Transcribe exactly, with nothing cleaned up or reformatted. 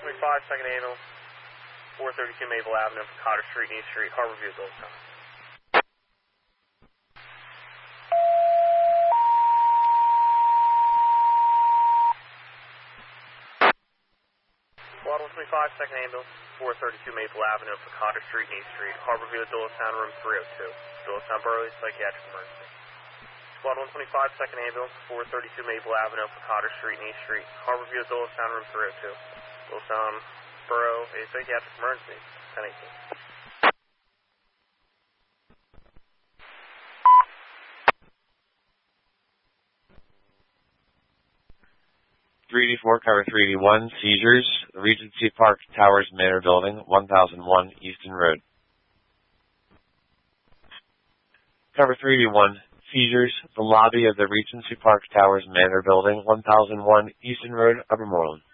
twenty-five, second Ambulance, four thirty-two Maple Avenue for Cotter Street and East Street, Harborview, Doylestown. Squad one twenty-five, second Ambulance, four thirty-two Maple Avenue for Cotter Street and East Street, Harborview, Doylestown, room three oh two, Doylestown Borough Psychiatric Emergency. Squad one twenty-five, second Ambulance, four thirty-two Maple Avenue for Cotter Street and East Street, Harborview, Doylestown, room three oh two, Doylestown Borough a Psychiatric Emergency, ten eighteen. three D four, cover three D one, seizures, Regency Park Towers Manor Building, one thousand one Easton Road. Cover three D one, seizures, the lobby of the Regency Park Towers Manor Building, one thousand one Easton Road, Upper Moreland.